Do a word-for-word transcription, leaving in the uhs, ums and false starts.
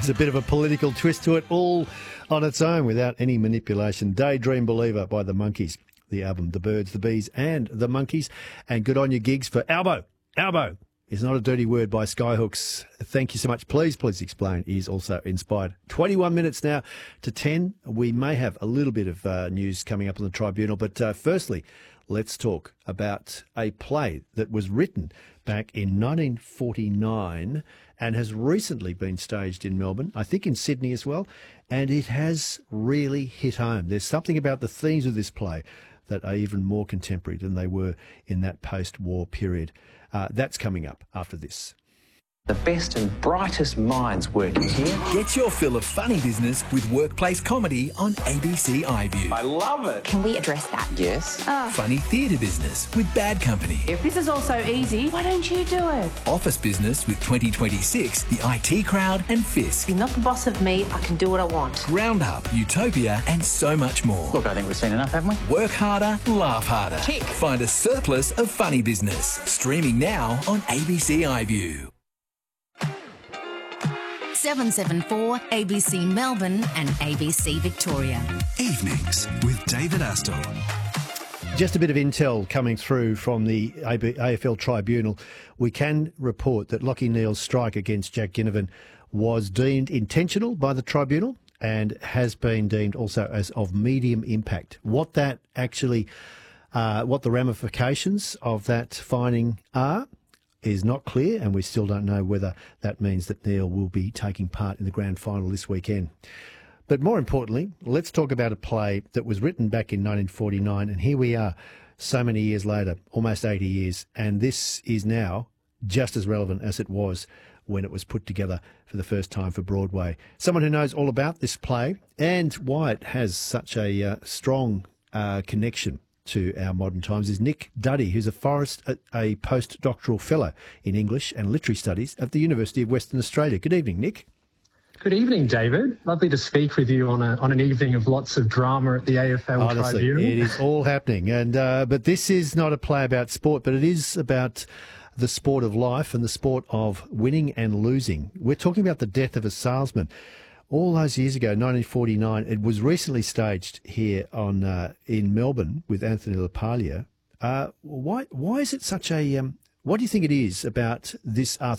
There's a bit of a political twist to it, all on its own without any manipulation. Daydream Believer by the Monkees. The album, The Birds, the Bees and the Monkees. And good on your gigs for Albo. Albo is not a dirty word by Skyhooks. Thank you so much. Please, please explain is also inspired. twenty-one minutes now to ten. We may have a little bit of uh, news coming up on the Tribunal, but uh, firstly, let's talk about a play that was written back in nineteen forty-nine and has recently been staged in Melbourne, I think in Sydney as well, and it has really hit home. There's something about the themes of this play that are even more contemporary than they were in that post-war period. Uh, that's coming up after this. The best and brightest minds working here. Get your fill of funny business with workplace comedy on A B C iView. I love it. Can we address that? Yes. Oh. Funny theatre business with Bad Company. If this is all so easy, why don't you do it? Office business with twenty twenty-six, the I T Crowd and Fisk. You're not the boss of me. I can do what I want. Roundup, Utopia and so much more. Look, I think we've seen enough, haven't we? Work harder, laugh harder. Tick. Find a surplus of funny business. Streaming now on A B C iView. seven seven four A B C Melbourne and A B C Victoria. Evenings with David Astle. Just a bit of intel coming through from the A F L Tribunal. We can report that Lachie Neale's strike against Jack Ginnivan was deemed intentional by the Tribunal and has been deemed also as of medium impact. What that actually, uh, what the ramifications of that finding are is not clear, and we still don't know whether that means that Neale will be taking part in the grand final this weekend. But more importantly, let's talk about a play that was written back in nineteen forty-nine, and here we are so many years later, almost eighty years, and this is now just as relevant as it was when it was put together for the first time for Broadway. Someone who knows all about this play and why it has such a uh, strong uh, connection to our modern times is Nick Duddy, who's a Forrest, a, a postdoctoral fellow in English and Literary Studies at the University of Western Australia. Good evening, Nick. Good evening, David. Lovely to speak with you on a, on an evening of lots of drama at the A F L Honestly, Tribunal. It is all happening. And uh, but this is not a play about sport, but it is about the sport of life and the sport of winning and losing. We're talking about the death of a salesman. All those years ago, nineteen forty-nine, it was recently staged here on uh, in Melbourne with Anthony LaPaglia. Uh, why why is it such a... Um, what do you think it is about this Arthur